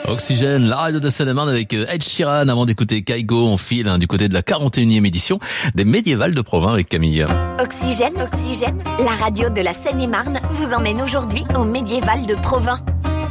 Oxygène, la radio de Seine-et-Marne avec Ed Sheeran. Avant d'écouter Kaigo, on file du côté de la 41e édition des Médiévales de Provins avec Camille. Oxygène, la radio de la Seine-et-Marne vous emmène aujourd'hui aux Médiévales de Provins.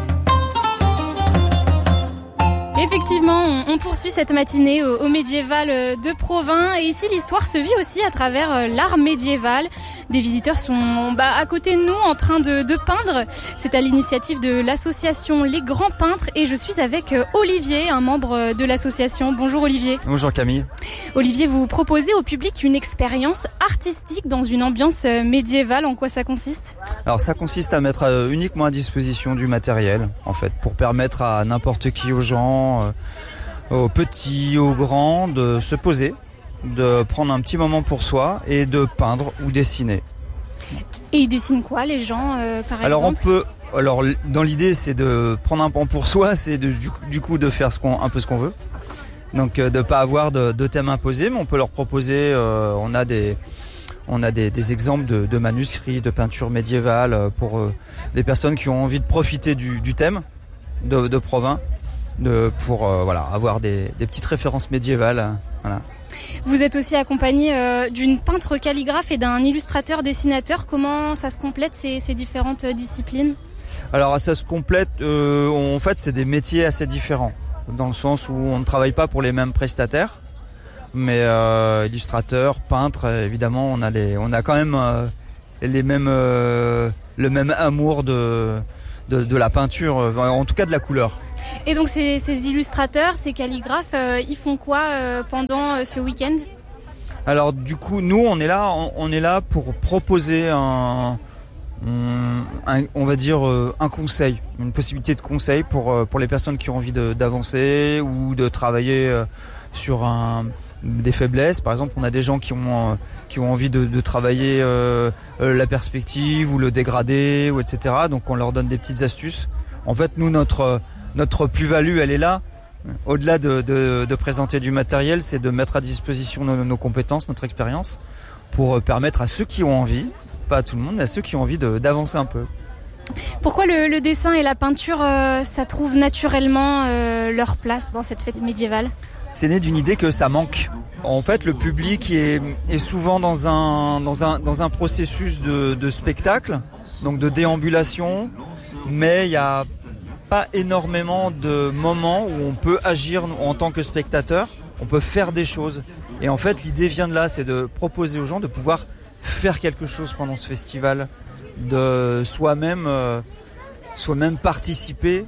Effectivement, on poursuit cette matinée au Médiéval de Provins et ici l'histoire se vit aussi à travers l'art médiéval. Des visiteurs sont à côté de nous en train de peindre. C'est à l'initiative de l'association Les Grands Peintres et je suis avec Olivier, un membre de l'association. Bonjour Olivier. Bonjour Camille. Olivier, vous proposez au public une expérience artistique dans une ambiance médiévale. En quoi ça consiste ? Alors ça consiste à mettre uniquement à disposition du matériel en fait pour permettre à n'importe qui, aux gens, aux petits, aux grands, de se poser, de prendre un petit moment pour soi et de peindre ou dessiner. Et ils dessinent quoi les gens par exemple ? Alors dans l'idée c'est de prendre un temps pour soi, c'est du coup de faire un peu ce qu'on veut. Donc de pas avoir de thème imposé, mais on peut leur proposer, on a des exemples de manuscrits, de peintures médiévales pour des personnes qui ont envie de profiter du thème de Provins, pour avoir des petites références médiévales. Voilà. Vous êtes aussi accompagné d'une peintre calligraphe et d'un illustrateur dessinateur. Comment ça se complète ces différentes disciplines ? Alors ça se complète, en fait c'est des métiers assez différents, dans le sens où on ne travaille pas pour les mêmes prestataires. Mais illustrateur, peintre, évidemment, on a quand même le même amour de la peinture, en tout cas de la couleur. Et donc ces illustrateurs, ces calligraphes, ils font quoi pendant ce week-end ? Alors du coup, nous on est là pour proposer un conseil, une possibilité de conseil pour les personnes qui ont envie d'avancer ou de travailler sur des faiblesses. Par exemple, on a des gens qui ont envie de travailler la perspective ou le dégradé, ou etc. Donc on leur donne des petites astuces. En fait, nous, notre plus-value, elle est là. Au-delà de présenter du matériel, c'est de mettre à disposition nos compétences, notre expérience, pour permettre à ceux qui ont envie, pas à tout le monde, mais à ceux qui ont envie d'avancer un peu. Pourquoi le dessin et la peinture, ça trouve naturellement leur place dans cette fête médiévale ? C'est né d'une idée que ça manque. En fait, le public est souvent dans un processus de spectacle, donc de déambulation, mais il n'y a pas énormément de moments où on peut agir en tant que spectateur, on peut faire des choses. Et en fait, l'idée vient de là, c'est de proposer aux gens de pouvoir faire quelque chose pendant ce festival, de soi-même participer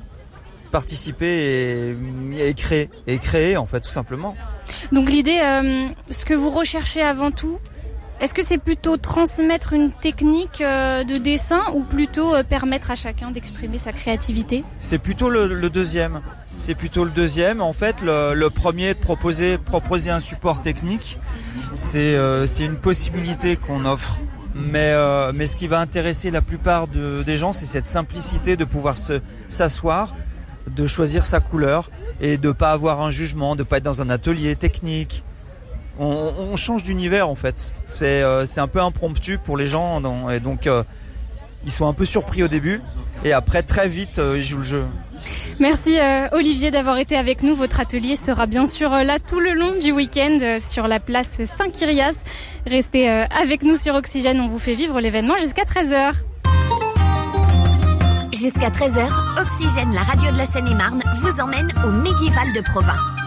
et créer en fait, tout simplement. Donc l'idée, ce que vous recherchez avant tout, est-ce que c'est plutôt transmettre une technique de dessin ou plutôt permettre à chacun d'exprimer sa créativité ? C'est plutôt le deuxième. En fait, le premier, de proposer un support technique, c'est une possibilité qu'on offre. Mais ce qui va intéresser la plupart des gens, c'est cette simplicité de pouvoir s'asseoir, de choisir sa couleur et de pas avoir un jugement, de pas être dans un atelier technique. On change d'univers en fait. C'est un peu impromptu pour les gens et donc ils sont un peu surpris au début et après très vite ils jouent le jeu. Merci Olivier d'avoir été avec nous. Votre atelier sera bien sûr là tout le long du week-end sur la place Saint-Kyrias. Restez avec nous sur Oxygène, on vous fait vivre l'événement jusqu'à 13h. Jusqu'à 13h, Oxygène, la radio de la Seine-et-Marne, vous emmène au Médiéval de Provins.